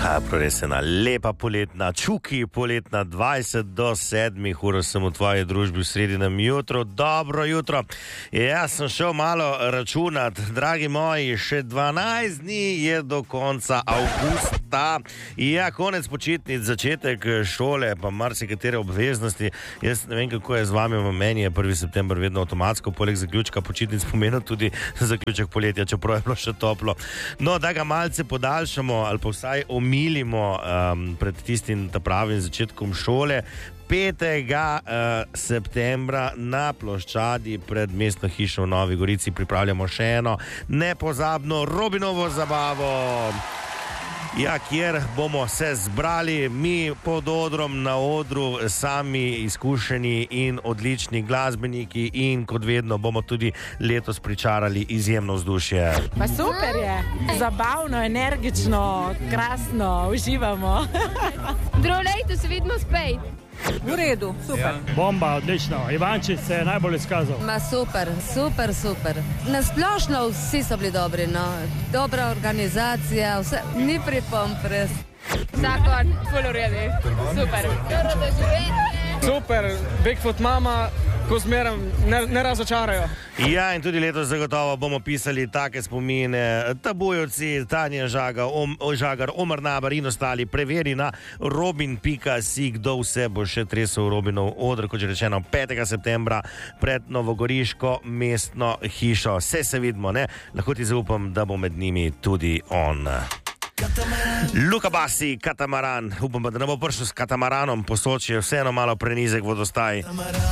Res ena lepa poletna, čuki poletna, 20 do 7 ur sem v tvoji družbi v sredinem jutru. Dobro jutro. Jaz sem šel malo računat, dragi moji, še 12 dni je do konca avgusta. Ja, konec počitnic, začetek šole, pa marsikatere obveznosti. Jaz ne vem, kako je z vami, v meni je 1. september vedno avtomatsko, poleg zaključka počitnic pomeni tudi zaključek poletja, čeprav je bilo še toplo. No, da ga malce podaljšamo, ali pa vsaj omilimo pred tistim pravim začetkom šole. 5. septembra na ploščadi pred mestno hišo v Novi Gorici pripravljamo še eno nepozabno Robinovo zabavo. Ja, kjer bomo se zbrali mi pod odrom, na odru, sami izkušeni in odlični glasbeniki in kot vedno bomo tudi letos pričarali izjemno vzdušje. Pa super je, zabavno, energično, krasno, uživamo. Drugo leto se vidimo spet. V redu, super. Ja. Bomba, odlično. Ivančič se je najbolj izkazal. Ma super. Nasplošno vsi so bili dobri, no. Dobra organizacija, vse, ni pripomb res. Zakon, ful v redu, super. Dobro doživetje. Super, Bigfoot mama, ko zmeraj ne razočarajo. Ja, in tudi letos zagotovo bomo pisali take spomine. Tabujovci, Tanja Žagar, Omar Nabar in ostali. Preveri na robin.si, kdo vse bo še tresel Robinov odr, kot že rečeno, 5. septembra pred novogoriško mestno hišo. Vse se vidimo, ne? Lahko ti zaupam, da bo med njimi tudi on. Luka Basi, katamaran. Upam, da ne bo prišel s katamaranom po Soči, vseeno malo prenizek vodostaj.